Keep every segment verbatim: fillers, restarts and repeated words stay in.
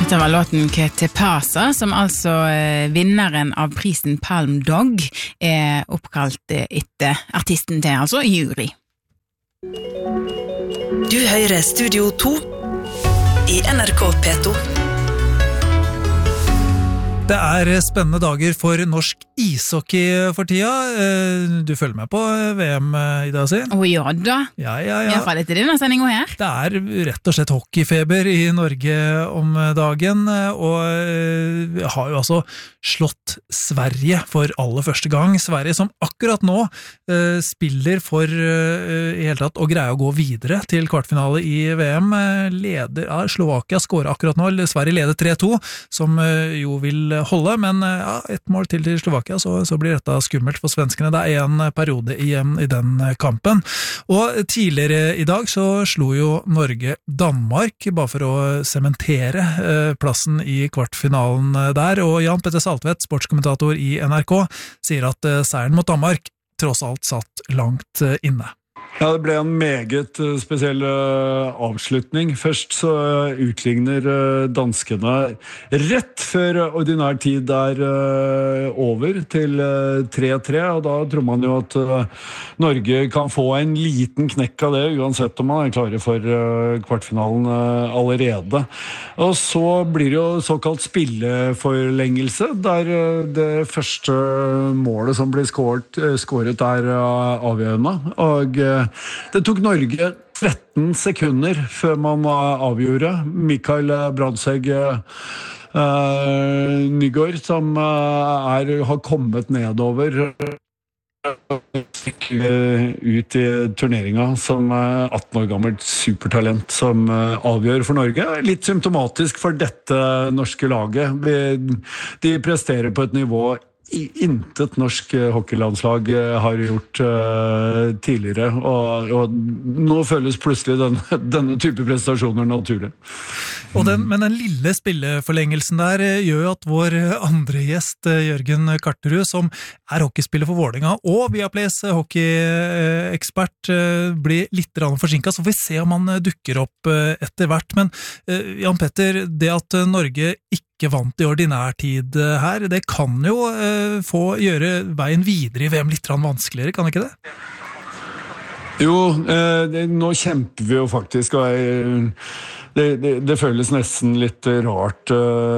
Dette var låten Kete Pasa, som altså eh, vinneren av prisen Palm Dog er oppkalt eh, etter artisten til, altså Jury. Du hører Studio to i N R K P to. Det er spennende dager for norsk ishockey for tida. Du følger med på V M i dag, si? Å ja da. Ja, ja, ja. I hvert fall etter denne sendingen her. Det er rett og slett hockeyfeber i Norge om dagen, og vi har jo altså slått Sverige for aller første gang. Sverige som akkurat nå uh, spiller for uh, i hele tatt å greie å gå videre til kvartfinale i V M. Leder, ja, Slovakia skårer akkurat nå, Sverige leder tre to, som uh, jo vil holde, men ja, et mål til til Slovakia, så, så blir dette skummelt for svenskene. Det er en periode igjen i den kampen. Og tidligere i dag så slo jo Norge Danmark, bare for å sementere eh, plassen i kvartfinalen der, og Jan Petter Saltvedt, sportskommentator i N R K, sier at eh, seieren mot Danmark tross alt satt langt eh, inne. Ja, det ble en meget spesiell avslutning. Først så utligner danskene rett før ordinær tid er over til tre tre, og da tror man jo at Norge kan få en liten knekk av det, uansett om man er klare for kvartfinalen allerede. Og så blir det jo såkalt spilleforlengelse, der det første målet som blir skåret, skåret er avgjørende, og det tok Norge tretten sekunder før man avgjorde. Mikael Brandsegg uh, Nygård, som uh, er, har kommet nedover uh, ut i turneringa som uh, atten år gammelt supertalent som uh, avgjør for Norge. Litt symptomatisk for dette norske laget. Vi, de presterer på et nivå intet norsk hockeylandslag har gjort uh, tidligere, og, og nå føles plutselig denne, denne type prestasjoner naturlig. Og den, men den lille spilleforlengelsen der gjør at vår andre gjest, Jørgen Karterud, som er hockeyspiller for Vålerenga og Viaplays hockeyekspert, blir litt forsinket, så får vi se om han dukker opp etter hvert. Men Jan Petter, det at Norge ikke ikke vant i ordinær tid her, det kan jo eh, få gjøre veien videre i V M litt vanskeligere, kan ikke det? Jo, eh, det, nå kjemper vi jo faktisk, og jeg, det, det, det føles nesten litt rart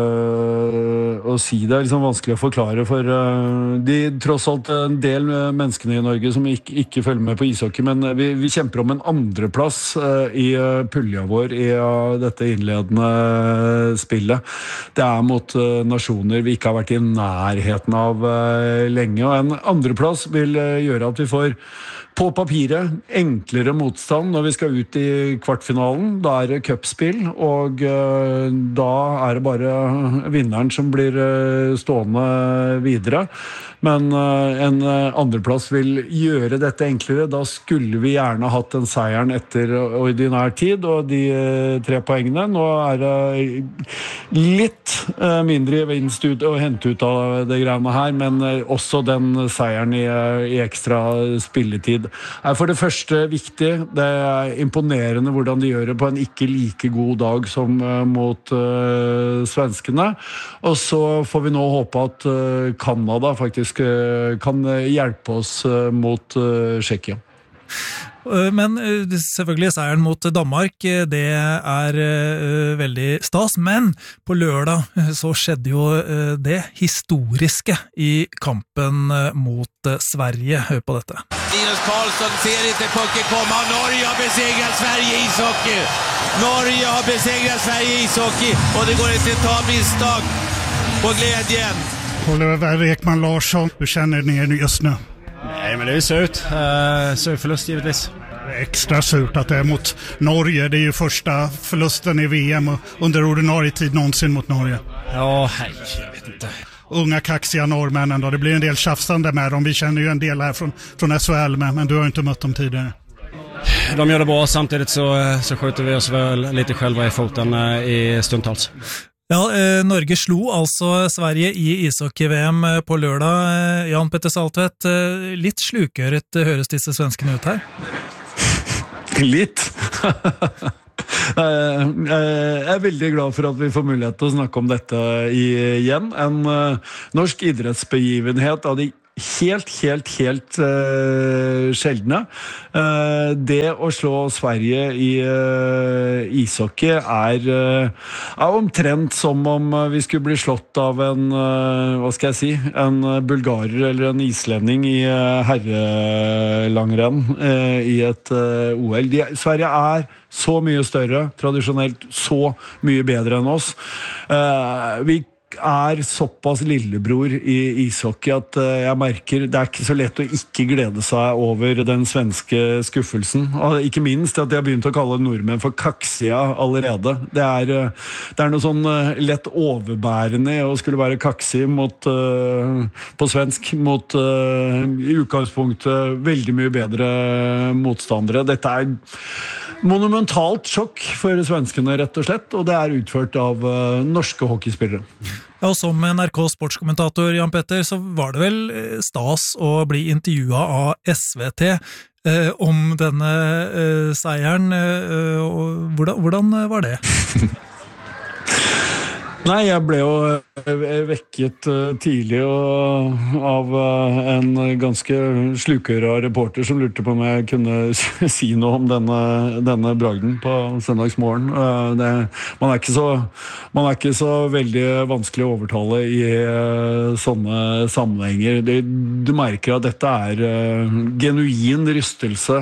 uh, å si det. Det er liksom vanskelig å forklare for uh, de tross alt en del menneskene i Norge som ikke, ikke følger med på ishockey, men vi, vi kjemper om en andreplass uh, i uh, pulja vår i uh, dette innledende spillet. Det er mot uh, nasjoner vi ikke har vært i nærheten av uh, lenge, og en andreplass vil uh, gjøre at vi får på papiret enklere motstand når vi skal ut i kvartfinalen. Da er det cupspill, og uh, da er det bare vinneren som blir uh, stående videre. Men uh, en uh, andreplass vil gjøre dette enklere. Da skulle vi gjerne hatt den seieren etter ordinær tid, og de uh, tre poengene. Nå er det litt uh, mindre vinst ut å hente ut av det greiene her, men uh, også den seieren i, uh, i ekstra spilletid er for det første viktig. Det er imponerende hvordan de gjør det på en ikke like god dag som uh, mot uh, svenskene. Og så får vi nå håpe at uh, Kanada faktisk uh, kan hjelpe oss uh, mot uh, Tsjekkia. Men selvfølgelig seieren mot Danmark, det er uh, veldig stas, men på lørdag så skjedde jo uh, det historiske i kampen uh, mot uh, Sverige. Hør på dette. Linus Karlsson ser ikke pucken komma. Norge har besegrat Sverige i ishockey. Norge har besegrat Sverige i ishockey, og det går ikke å ta misstag på glädjen. Oliver Ekman Larsson, hur känner ni just nu? Nej, men det är ju surt. Uh, sur förlust givetvis. Extra surt att det är mot Norge. Det är ju första förlusten i V M under ordinarie tid någonsin mot Norge. Ja, hej, jag vet inte. Unga kaxiga norrmännen då. Det blir en del tjafsande med dem. Vi känner ju en del här från, från S H L, men, men du har inte mött dem tidigare. De gör det bra, samtidigt så, så skjuter vi oss väl lite själva i foten i stundtals. Ja, eh, Norge slo altså Sverige i ishockey-V M på lørdag. Eh, Jan Petter Saltvedt, eh, litt slukøret høres disse svenskene ut her? Litt? Jeg er veldig glad for at vi får mulighet til å snakke om dette igjen. En norsk idrettsbegivenhet av de helt, helt, helt uh, sjeldne. Uh, det å slå Sverige i uh, ishockey er, uh, er omtrent som om vi skulle bli slått av en, uh, hva skal jeg si, en bulgarer eller en islending i uh, herrelangrenn uh, i et uh, O L. De, Sverige er så mye større, tradisjonelt så mye bedre enn oss. Uh, vi er såpass lillebror i ishockey at jeg merker det er ikke så lett å ikke glede seg over den svenske skuffelsen. Og ikke minst at jeg har begynt å kalle nordmenn for kaksia allerede. Det er, det er noe sånn lett overbærende å skulle være kaksig mot, uh, på svensk mot uh, i utgangspunktet veldig mye bedre motstandere. Dette er monumentalt sjokk for svenskene, rett og slett, og det er utført av uh, norske hockeyspillere. Ja, og som N R K sportskommentator Jan Petter, så var det vel stas å bli intervjuet av S V T eh, om denne eh, seieren. Eh, og hvordan, hvordan var det? Nei, jeg ble jo vekket tidlig av en ganske slukøra reporter som lurte på om jeg kunne si noe om denne, denne bragden på søndagsmorgen. Det, man, er ikke så, man er ikke så veldig vanskelig å overtale i sånne sammenhenger. Det, du merker at dette er genuin rystelse.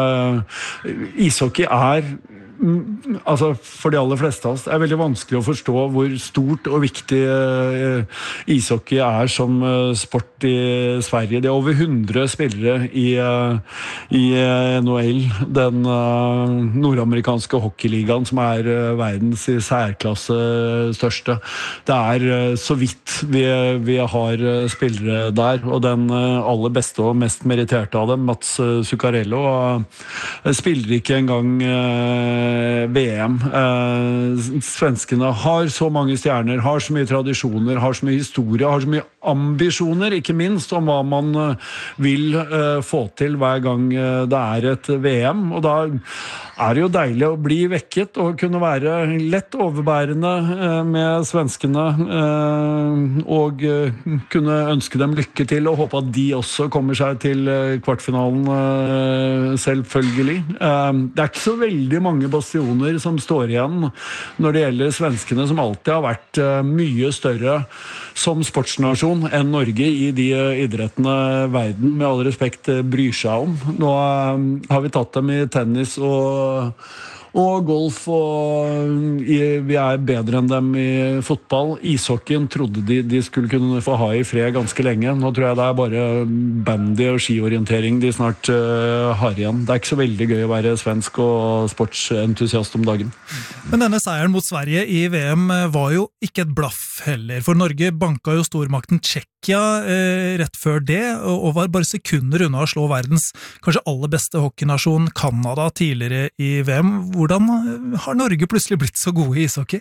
Ishockey er altså for de aller fleste av oss er veldig vanskelig å forstå hvor stort og viktig uh, ishockey er som uh, sport i Sverige. Det er over hundre spillere i, uh, i uh, N H L, den uh, nordamerikanske hockeyligaen som er uh, verdens i særklasse største. Det er uh, så vidt vi, vi har uh, spillere der, og den uh, aller beste og mest meritterte av dem, Mats uh, Zuccarello, uh, spiller ikke engang uh, V M. Eh, svenskene har så mange stjerner, har så mye tradisjoner, har så mye historie, har så mye ambisjoner, ikke minst om hva man vil eh, få til hver gang det er et V M, og da er det jo deilig å bli vekket og kunne være lett overbærende eh, med svenskene eh, og eh, kunne ønske dem lykke til og håpe at de også kommer seg til eh, kvartfinalen eh, selvfølgelig. Eh, det er ikke så veldig mange bastioner som står igjen når det gjelder svenskene, som alltid har vært uh, mye større som sportsnasjon enn Norge i de uh, idrettene verden med all respekt uh, bryr seg om. Nå uh, har vi tatt dem i tennis og og golf, og vi er bedre enn dem i fotball. Ishockeyen trodde de, de skulle kunne få ha i fred ganske lenge. Nå tror jeg det er bare bandy og skiorientering de snart uh, har igjen. Det er ikke så veldig gøy å være svensk og sportsentusiast om dagen. Men denne seieren mot Sverige i V M var jo ikke et blaff heller, for Norge banka jo stormakten Tsjekkia eh, rett før det, og, og var bare sekunder unna å slå verdens kanskje aller beste hockeynasjon Kanada tidligere i V M. Hvordan har Norge plutselig blitt så gode i ishockey?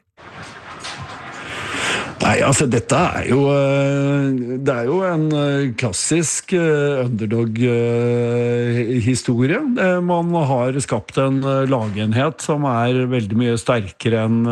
Nei, altså dette er jo det er jo en klassisk underdog-historie. Man har skapt en lagenhet som er veldig mye sterkere enn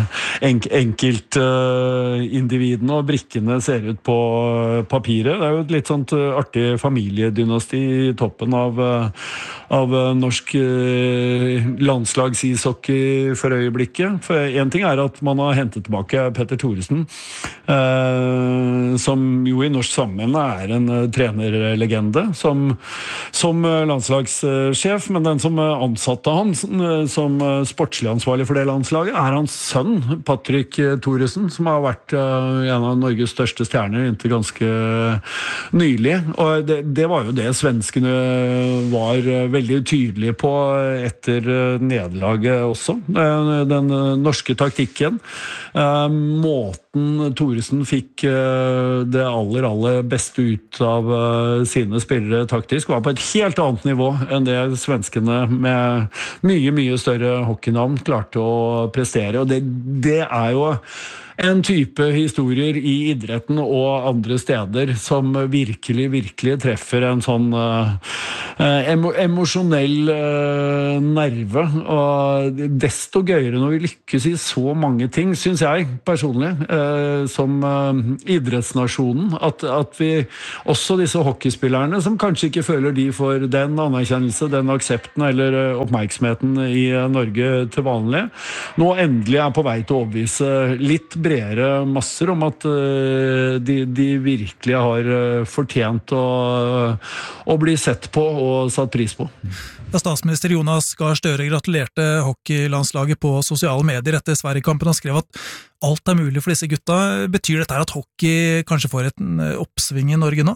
enkeltindividene, og brikkene ser ut på papiret. Det er jo et litt sånt artig familiedynasti i toppen av, av norsk landslagsishockey for øyeblikket. For en ting er at man har hentet tilbake Petter Thoresen, Uh, som jo i norsk sammenheng er en uh, trenerlegende som, som uh, landslagssjef, men den som uh, ansatte han uh, som uh, sportslig ansvarlig for det landslaget er hans sønn, Patrick uh, Thoresen, som har vært uh, en av Norges største stjerner inntil ganske uh, nylig, og det, det var jo det svenskene var uh, veldig tydelige på etter uh, nederlaget også. Uh, den uh, norske taktikken, uh, måten Thoresen fikk uh, det aller, aller beste ut av uh, sine spillere taktisk, var på et helt annet nivå enn det svenskene med mye, mye større hockeynavn klarte å prestere, og det, det er jo en type historier i idretten og andre steder som virkelig, virkelig treffer en sånn uh, emo emosjonell uh, nerve, og desto gøyere når vi lykkes i så mange ting, synes jeg personlig, uh, som uh, idrettsnasjonen, at, at vi også disse hockeyspillerne, som kanskje ikke føler de får den anerkjennelse, den aksepten eller uh, oppmerksomheten i uh, Norge til vanlig, nå endelig er på vei til å overbevise litt bredere masser om at uh, de, de virkelig har uh, fortjent å, å bli sett på og satt pris på. Da statsminister Jonas Gahr Støre gratulerte hockeylandslaget på sosiale medier etter Sverige-kampen og skrev at alt er mulig for disse gutta. Betyr dette at hockey kanskje får et oppsving i Norge nå?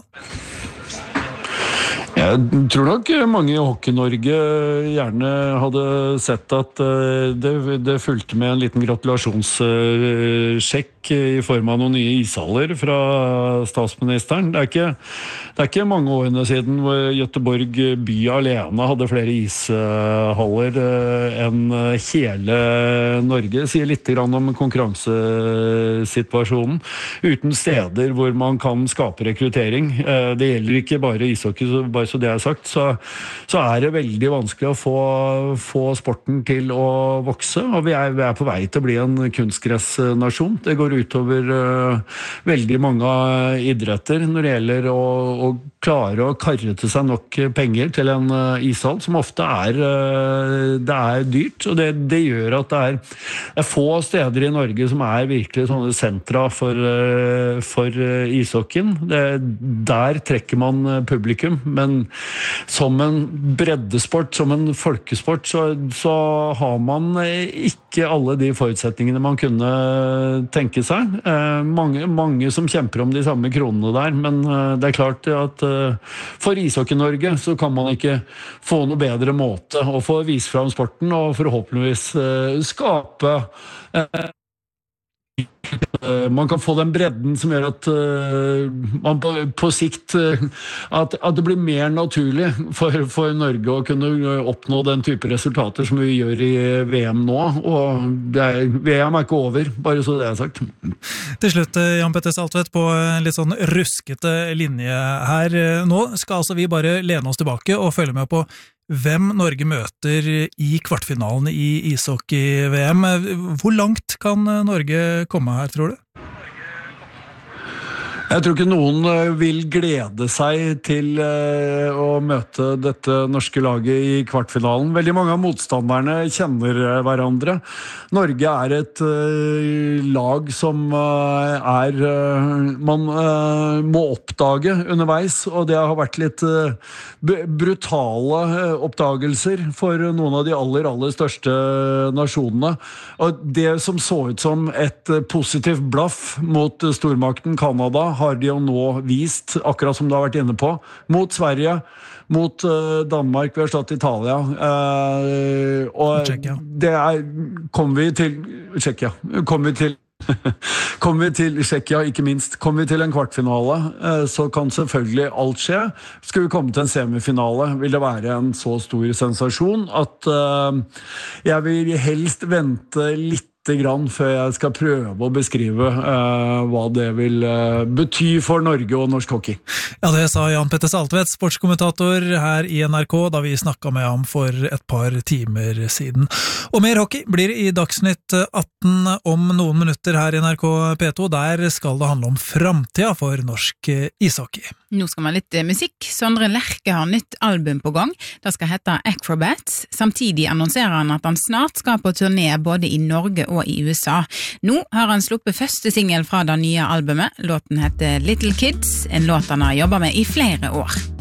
Jeg tror nok mange i Hockey-Norge gjerne hadde sett at det, det fulgte med en liten gratulasjonssjekk i form av noen nye ishaller fra statsministeren. Det er ikke, det er ikke mange årene siden hvor Göteborg by alene hadde flere ishaller enn hele Norge. Det sier litt grann om konkurransesituasjonen. Uten steder hvor man kan skape rekruttering. Det gjelder ikke bare ishockey, bare så det er sagt, så, så er det veldig vanskelig å få, få sporten til å vokse, og vi er, vi er på vei til å bli en kunstgressnasjon. Det går utover uh, veldig mange idretter når det gjelder å, å klare å karre til seg nok penger til en uh, ishall, som ofte er, uh, det er dyrt, og det, det gjør at det er, det er få steder i Norge som er virkelig sånne sentra for, uh, for uh, ishockeyen. Det, der trekker man publikum, men som en breddesport, som en folkesport, så, så har man ikke alle de forutsetningene man kunne tenke seg. Eh, mange, mange som kjemper om de samme kronene der, men eh, det er klart at eh, for Ishockey-Norge så kan man ikke få noe bedre måte å få vise fram sporten, og forhåpentligvis eh, skape eh, man kan få den bredden som gjør at uh, man på, på sikt uh, at, at det blir mer naturlig for, for Norge å kunne oppnå den type resultater som vi gjør i V M nå, og det er, V M er ikke over, bare så det er sagt. Til slutt, Jan Petter Saltvedt, på en litt sånn ruskete linje her. Nå skal altså vi bare lene oss tilbake og følge med på hvem Norge møter i kvartfinalen i ishockey-V M. Hvor langt kan Norge komme her, tror du? Jeg tror ikke noen vil glede seg til å møte dette norske laget i kvartfinalen. Veldig mange av motstanderne kjenner hverandre. Norge er et lag som er, man må oppdage underveis, og det har vært litt brutale oppdagelser for noen av de aller, aller største nasjonene. Og det som så ut som et positivt blaff mot stormakten Kanada, har de jo nå vist, akkurat som du har vært inne på, mot Sverige, mot uh, Danmark, vi har stått Italia, uh, og Tsjekkia. Det er, kommer vi til Tsjekkia, kommer vi til kommer vi til Tsjekkia, ikke minst, kommer vi til en kvartfinale, uh, så kan selvfølgelig alt skje. Skal vi komme til en semifinale, vil det være en så stor sensasjon at uh, jeg vil helst vente litt grann før jeg skal prøve å beskrive uh, hva det vil uh, bety for Norge og norsk hockey. Ja, det sa Jan Petter Saltvedt, sportskommentator her i N R K, da vi snakket med ham for et par timer siden. Og mer hockey blir i Dagsnytt atten om noen minutter her i N R K P to. Der skal det handle om fremtiden for norsk ishockey. Nå skal man litt musikk. Sondre Lerche har nytt album på gang. Det skal hete Acrobats. Samtidig annonserer han at han snart skal på turné både i Norge og i U S A. Nå har han sluppet første single fra det nye albumet. Låten heter Little Kids, en låt han har jobbet med i flere år.